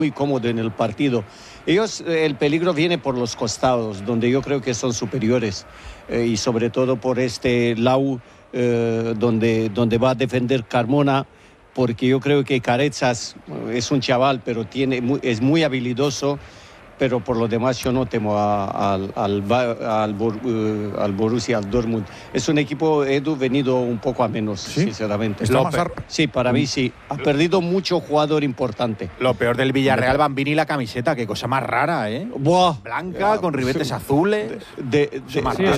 muy cómodo en el partido. Ellos, el peligro viene por los costados, donde yo creo que son superiores, y sobre todo por este lado donde va a defender Carmona, porque yo creo que Carezas es un chaval, pero es muy habilidoso, pero por lo demás yo no temo al Borussia Dortmund. Es un equipo, Edu, venido un poco a menos, ¿sí? Sinceramente. Sí, para mí sí. Ha perdido mucho jugador importante. Lo peor del Villarreal, Bambini, la camiseta, qué cosa más rara, ¿eh? Buah. Blanca, con ribetes azules. Es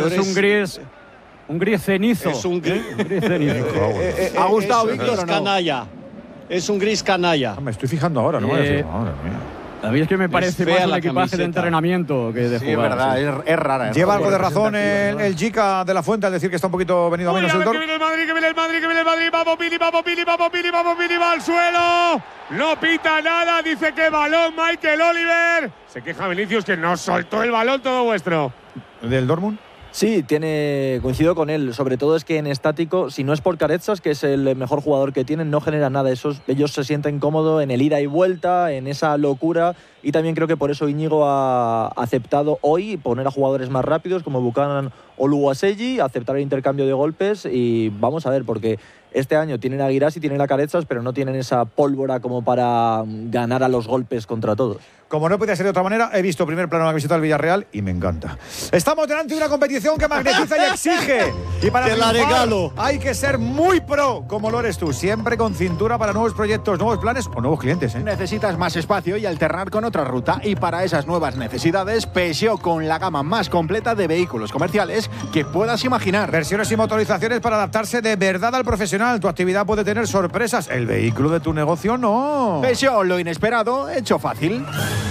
un gris cenizo. Es un gris cenizo. ¿Ha gustado, Víctor, o no? Canalla. Es un gris canalla. Me estoy fijando ahora, ¿no? Madre mía. A mí es que me parece más un equipaje camiseta de entrenamiento que de jugar. Sí, es verdad, es rara. Lleva algo de razón el Jica de la Fuente al decir que está un poquito venido a menos el Dortmund. Que viene el Madrid, vamos Pili, va al suelo. No pita nada, dice que balón Michael Oliver. Se queja Vinicius que no soltó el balón, todo vuestro. ¿Del Dortmund? Sí, coincido con él. Sobre todo es que en estático, si no es por Carezas, que es el mejor jugador que tienen, no genera nada. Ellos se sienten cómodos en el ida y vuelta, en esa locura. Y también creo que por eso Íñigo ha aceptado hoy poner a jugadores más rápidos como Buchanan o Luaselli, aceptar el intercambio de golpes. Y vamos a ver, porque este año tienen a Guirassi, tienen a Carezas, pero no tienen esa pólvora como para ganar a los golpes contra todos. Como no podía ser de otra manera, he visto primer plano la camiseta del Villarreal y me encanta. Estamos delante de una competición que magnetiza y exige. Y para la regalo. Hay que ser muy pro, como lo eres tú. Siempre con cintura para nuevos proyectos, nuevos planes o nuevos clientes, ¿eh? Necesitas más espacio y alternar con otra ruta. Y para esas nuevas necesidades, Peugeot, con la gama más completa de vehículos comerciales que puedas imaginar. Versiones y motorizaciones para adaptarse de verdad al profesional. Tu actividad puede tener sorpresas. El vehículo de tu negocio no. Peugeot, lo inesperado, hecho fácil.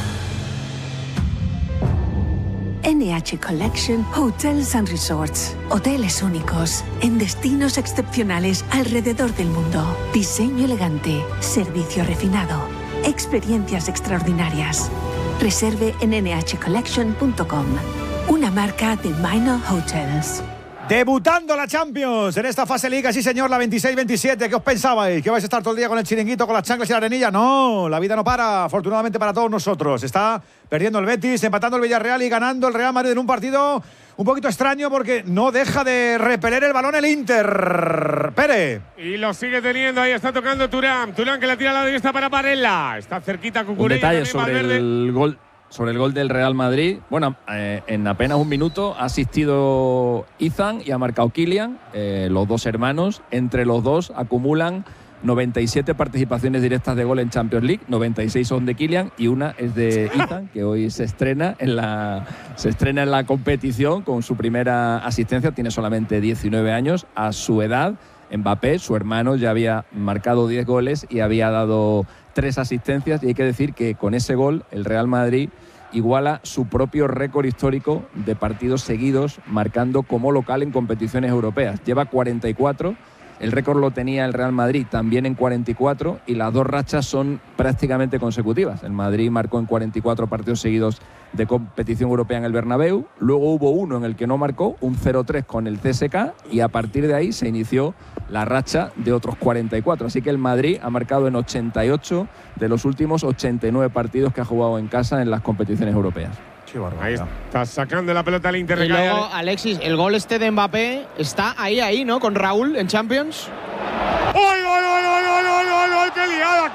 NH Collection Hotels and Resorts. Hoteles únicos en destinos excepcionales alrededor del mundo. Diseño elegante, servicio refinado, experiencias extraordinarias. Reserve en nhcollection.com. Una marca de Minor Hotels. Debutando la Champions en esta fase Liga, sí señor, la 26-27. ¿Qué os pensabais? ¿Que vais a estar todo el día con el chiringuito, con las chanclas y la arenilla? No, la vida no para, afortunadamente para todos nosotros. Está perdiendo el Betis, empatando el Villarreal y ganando el Real Madrid en un partido un poquito extraño porque no deja de repeler el balón el Inter. Pere. Y lo sigue teniendo, ahí está tocando Thuram. Thuram que la tira a la derecha para Barella. Está cerquita con Un detalle sobre el gol. Sobre el gol del Real Madrid. Bueno, en apenas un minuto ha asistido Ethan y ha marcado Kylian, los dos hermanos. Entre los dos acumulan 97 participaciones directas de gol en Champions League, 96 son de Kylian y una es de Ethan, que hoy se estrena en la competición con su primera asistencia. Tiene solamente 19 años. A su edad, Mbappé, su hermano, ya había marcado 10 goles y había dado 3 asistencias, y hay que decir que con ese gol el Real Madrid iguala su propio récord histórico de partidos seguidos marcando como local en competiciones europeas. Lleva 44, el récord lo tenía el Real Madrid también en 44 y las dos rachas son prácticamente consecutivas. El Madrid marcó en 44 partidos seguidos de competición europea en el Bernabéu, luego hubo uno en el que no marcó, un 0-3 con el CSKA, y a partir de ahí se inició la racha de otros 44. Así que el Madrid ha marcado en 88 de los últimos 89 partidos que ha jugado en casa en las competiciones europeas. Ahí está sacando la pelota al Inter. Y luego, Alexis, el gol este de Mbappé está ahí, ¿no? Con Raúl en Champions. ¡Gol! ¡Qué liada!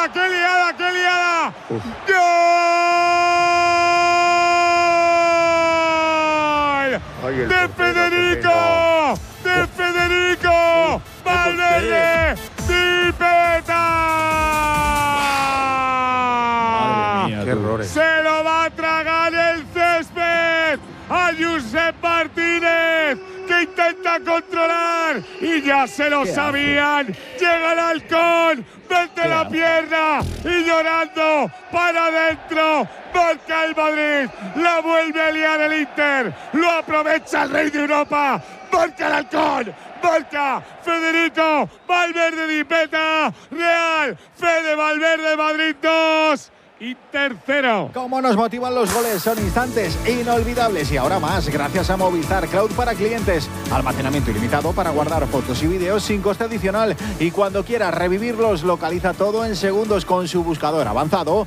¡Gol! ¡De Federico! ¡Valverde! ¡Pipeta! ¡Qué errores! ¡Se lo va a tragar el césped a Josep Martínez, que intenta controlar y ya se lo sabían! Llega el halcón, mete la pierna y llorando para adentro. Marca el Madrid, la vuelve a liar el Inter, lo aprovecha el rey de Europa. Marca el halcón, marca Federico Valverde, Dipeta, Real Fede Valverde, Madrid 2, y tercero. Cómo nos motivan los goles, son instantes inolvidables y ahora más gracias a Movistar Cloud para clientes. Almacenamiento ilimitado para guardar fotos y vídeos sin coste adicional y cuando quieras revivirlos localiza todo en segundos con su buscador avanzado